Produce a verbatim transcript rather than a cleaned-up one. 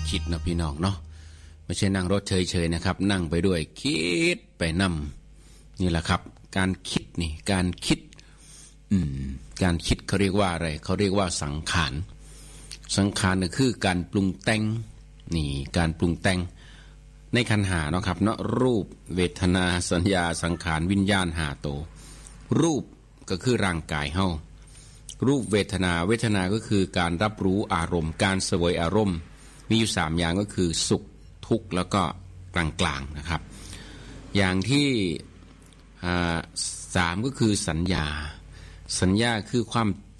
คิดเนาะพี่น้องเนาะไม่ใช่นั่งรถเฉยๆนะครับนั่งไปด้วยคิดไปนำนี่แหละครับการคิดนี่การคิดอืมการคิดเขาเรียกว่าอะไรเขาเรียกว่าสังขารสังขารก็คือการปรุงแต่งนี่การปรุงแต่งในขันธ์ห้าเนาะครับเนาะรูปเวทนาสัญญาสังขารวิญญาณห้าตัวรูปก็คือร่างกายเฮารูปเวทนาเวทนาก็คือการรับรู้อารมณ์การเสวยอารมณ์มีอยู่สามอย่างก็คือสุขทุกข์แล้วก็กลางๆนะครับอย่างที่สามก็คือสัญญาสัญญาคือความ